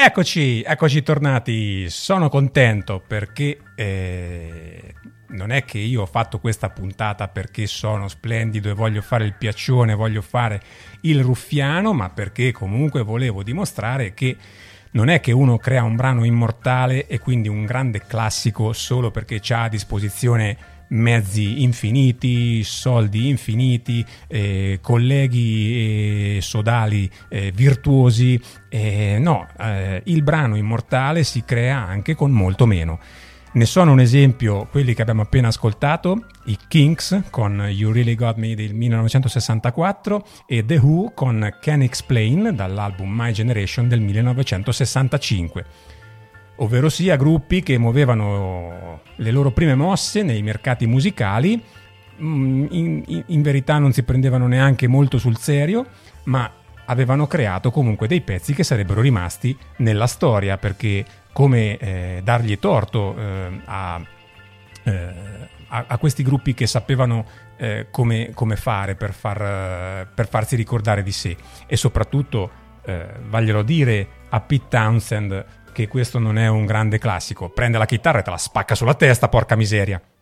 Eccoci tornati. Sono contento perché non è che io ho fatto questa puntata perché sono splendido e voglio fare il piaccione, voglio fare il ruffiano, ma perché comunque volevo dimostrare che non è che uno crea un brano immortale e quindi un grande classico solo perché c'ha a disposizione mezzi infiniti, soldi infiniti, colleghi e sodali virtuosi. No, il brano immortale si crea anche con molto meno. Ne sono un esempio quelli che abbiamo appena ascoltato, i Kinks con You Really Got Me del 1964 e The Who con Can't Explain dall'album My Generation del 1965. Ovvero sia gruppi che muovevano le loro prime mosse nei mercati musicali, in verità non si prendevano neanche molto sul serio, ma avevano creato comunque dei pezzi che sarebbero rimasti nella storia, perché come dargli torto a questi gruppi che sapevano come fare per farsi ricordare di sé, e soprattutto vaglielo dire a Pete Townshend che questo non è un grande classico. Prende la chitarra e te la spacca sulla testa, porca miseria.